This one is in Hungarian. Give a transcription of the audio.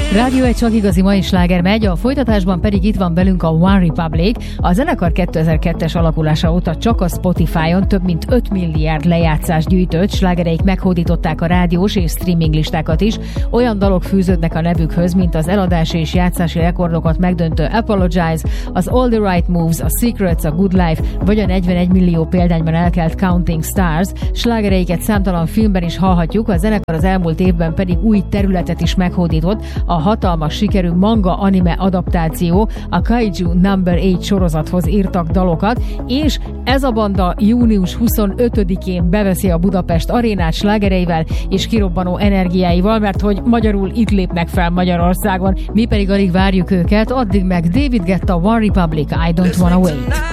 Rádió egy csak igazi mai sláger megy, a folytatásban pedig itt van velünk a One Republic. A zenekar 2002-es alakulása óta csak a Spotify-on több mint 5 milliárd lejátszást gyűjtött, slágereik meghódították a rádiós és streaming listákat is. Olyan dalok fűződnek a nevükhöz, mint az eladási és játszási rekordokat megdöntő Apologize, az All the Right Moves, a Secrets, a Good Life, vagy a 41 millió példányban elkelt Counting Stars. Slágereiket számtalan filmben is hallhatjuk, a zenekar az elmúlt évben pedig új területet is meghódított, a hatalmas sikerű manga anime adaptáció, a Kaiju Number 8 sorozathoz írtak dalokat, és ez a banda június 25-én beveszi a Budapest arénát slágereivel és kirobbanó energiáival, mert hogy magyarul itt lépnek fel Magyarországon. Mi pedig alig várjuk őket, addig meg David Guetta, One Republic, I Don't Wanna Wait.